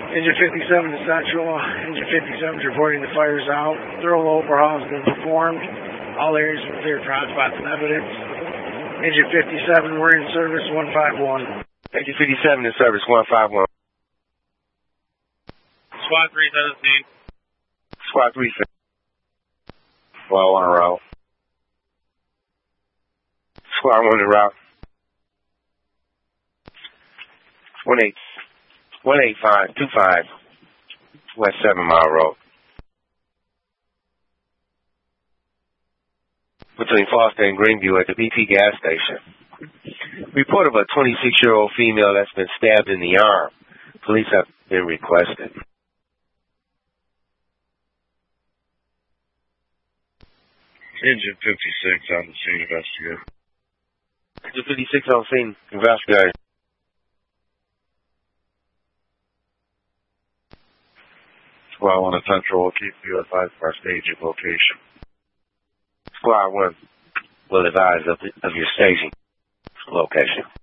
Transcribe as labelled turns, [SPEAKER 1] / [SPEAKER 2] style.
[SPEAKER 1] Engine 57 to Central. Engine 57 is reporting the fire's out. Thorough overhaul has been performed. All areas are clear for hotspots and evidence. Engine 57, we're in service 151.
[SPEAKER 2] Engine 57 in service 151.
[SPEAKER 3] Squad 317.
[SPEAKER 2] Squad 317. Well, on route. Squad 1 en route. 18525 West 7 Mile Road. Between Foster and Greenview at the BP gas station. Report of a 26-year-old female that's been stabbed in the arm. Police have been requested.
[SPEAKER 3] Engine 56 on the scene, investigator.
[SPEAKER 2] Engine 56 on scene, investigator.
[SPEAKER 3] Squad 1 Central will keep you advised of our staging location.
[SPEAKER 2] Squad 1 will advise of your staging location.